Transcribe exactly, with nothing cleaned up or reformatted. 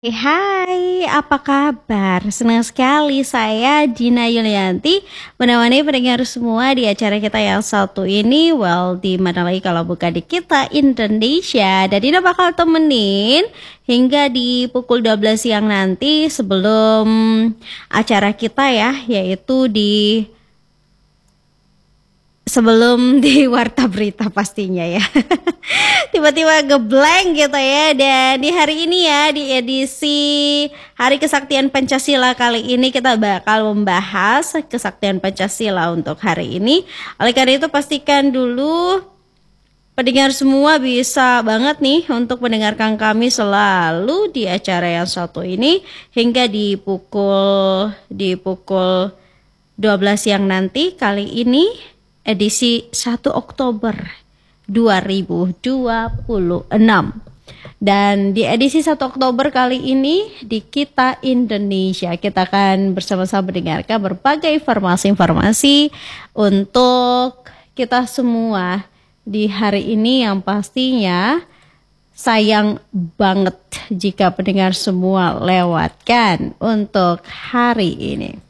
Eh, Hai, apa kabar? Senang sekali saya Dina Yulianti menemani pendengar semua di acara kita yang satu ini. Well, di mana lagi kalau bukan di Kita Indonesia. Dan Dina bakal temenin hingga di pukul dua belas siang nanti sebelum acara kita ya, yaitu di sebelum di Warta Berita pastinya ya. Tiba-tiba ngeblank gitu ya. Dan di hari ini ya, di edisi Hari Kesaktian Pancasila kali ini kita bakal membahas kesaktian Pancasila untuk hari ini. Oleh karena itu pastikan dulu pendengar semua bisa banget nih untuk mendengarkan kami selalu di acara yang satu ini hingga di pukul di pukul dua belas siang nanti kali ini edisi satu Oktober dua ribu dua puluh enam. Dan di edisi satu Oktober kali ini di Kita Indonesia kita akan bersama-sama mendengarkan berbagai informasi-informasi untuk kita semua di hari ini yang pastinya sayang banget jika pendengar semua lewatkan untuk hari ini.